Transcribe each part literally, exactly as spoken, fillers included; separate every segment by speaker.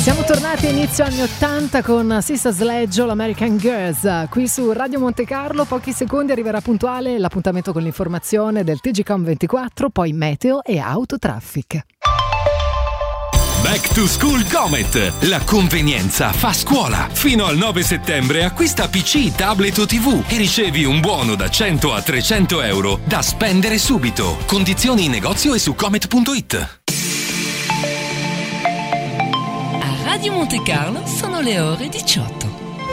Speaker 1: Siamo tornati a inizio anni ottanta con Sister Sledge, l'American Girls. Qui su Radio Monte Carlo, pochi secondi arriverà puntuale l'appuntamento con l'informazione del T G Com ventiquattro, poi meteo e autotraffic.
Speaker 2: Back to School Comet, la convenienza fa scuola. Fino al nove settembre acquista P C, tablet o tivù e ricevi un buono da cento a trecento euro da spendere subito. Condizioni in negozio e su comet punto it.
Speaker 3: Radio Monte Carlo sono le ore diciotto.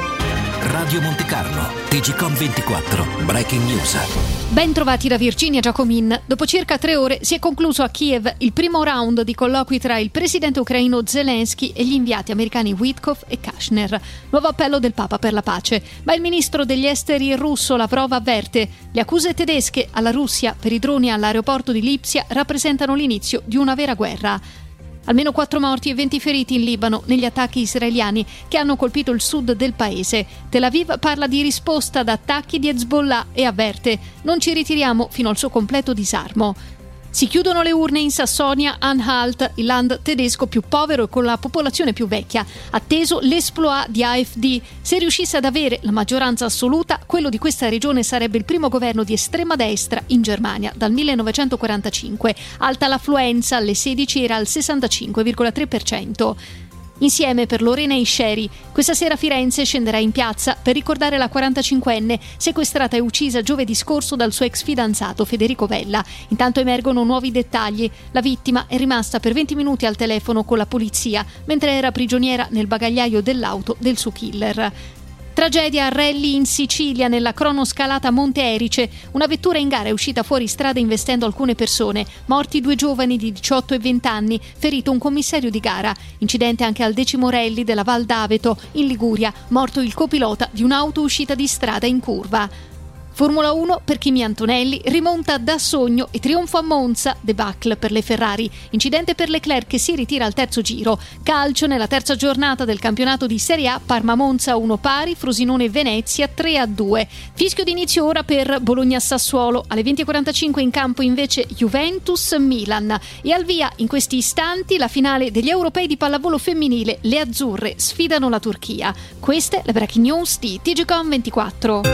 Speaker 4: Radio Monte Carlo, T G Com ventiquattro, Breaking News.
Speaker 5: Ben trovati da Virginia Giacomin. Dopo circa tre ore si è concluso a Kiev il primo round di colloqui tra il presidente ucraino Zelensky e gli inviati americani Witkoff e Kushner. Nuovo appello del Papa per la pace. Ma il ministro degli esteri russo Lavrov avverte: le accuse tedesche alla Russia per i droni all'aeroporto di Lipsia rappresentano l'inizio di una vera guerra. Almeno quattro morti e venti feriti in Libano negli attacchi israeliani che hanno colpito il sud del paese. Tel Aviv parla di risposta ad attacchi di Hezbollah e avverte: non ci ritiriamo fino al suo completo disarmo. Si chiudono le urne in Sassonia-Anhalt, il land tedesco più povero e con la popolazione più vecchia. Atteso l'exploit di A F D. Se riuscisse ad avere la maggioranza assoluta, quello di questa regione sarebbe il primo governo di estrema destra in Germania dal millenovecentoquarantacinque. Alta l'affluenza, alle sedici era al sessantacinque virgola tre per cento. Insieme per Lorena Isceri. Questa sera Firenze scenderà in piazza per ricordare la quarantacinquenne sequestrata e uccisa giovedì scorso dal suo ex fidanzato Federico Vella. Intanto emergono nuovi dettagli. La vittima è rimasta per venti minuti al telefono con la polizia mentre era prigioniera nel bagagliaio dell'auto del suo killer. Tragedia a rally in Sicilia nella cronoscalata Monte Erice. Una vettura in gara è uscita fuori strada investendo alcune persone. Morti due giovani di diciotto e venti anni, ferito un commissario di gara. Incidente anche al decimo rally della Val d'Aveto in Liguria, morto il copilota di un'auto uscita di strada in curva. Formula uno per Kimi Antonelli, rimonta da sogno e trionfo a Monza, debacle per le Ferrari. Incidente per Leclerc che si ritira al terzo giro. Calcio nella terza giornata del campionato di Serie A, Parma-Monza uno pari, Frosinone-Venezia tre a due. Fischio d'inizio ora per Bologna-Sassuolo, alle venti e quarantacinque in campo invece Juventus-Milan. E al via in questi istanti la finale degli europei di pallavolo femminile, le azzurre sfidano la Turchia. Queste le breaking news di T G Com ventiquattro.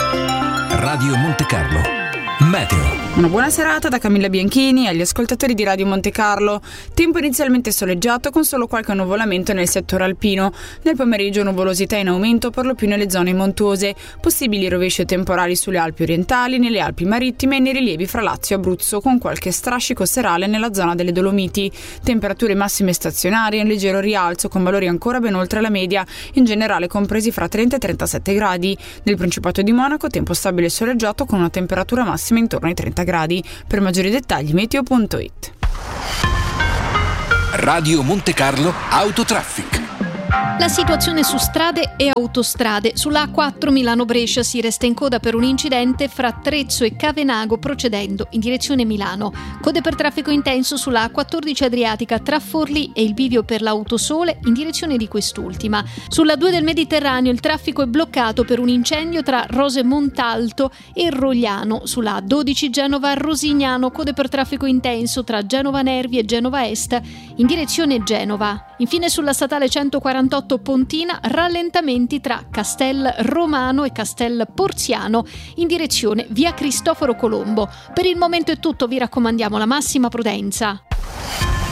Speaker 4: Radio Monte Carlo, meteo.
Speaker 6: Una buona serata da Camilla Bianchini agli ascoltatori di Radio Monte Carlo. Tempo inizialmente soleggiato con solo qualche nuvolamento nel settore alpino. Nel pomeriggio nuvolosità in aumento per lo più nelle zone montuose. Possibili rovesci e temporali sulle Alpi orientali, nelle Alpi marittime e nei rilievi fra Lazio e Abruzzo, con qualche strascico serale nella zona delle Dolomiti. Temperature massime stazionarie in leggero rialzo con valori ancora ben oltre la media, in generale compresi fra trenta e trentasette gradi. Nel Principato di Monaco tempo stabile e soleggiato con una temperatura massima intorno ai trenta gradi. Per maggiori dettagli meteo punto it.
Speaker 2: Radio Monte Carlo Autotraffic.
Speaker 5: La situazione su strade e autostrade. Sulla A quattro Milano-Brescia si resta in coda per un incidente fra Trezzo e Cavenago procedendo in direzione Milano. Code per traffico intenso sulla A quattordici Adriatica tra Forlì e il bivio per l'Autosole in direzione di quest'ultima. Sulla due del Mediterraneo il traffico è bloccato per un incendio tra Rose Montalto e Rogliano. Sulla A dodici Genova-Rosignano code per traffico intenso tra Genova Nervi e Genova Est in direzione Genova. Infine sulla statale centoquarantotto Pontina rallentamenti tra Castel Romano e Castel Porziano in direzione via Cristoforo Colombo. Per il momento è tutto, vi raccomandiamo la massima prudenza.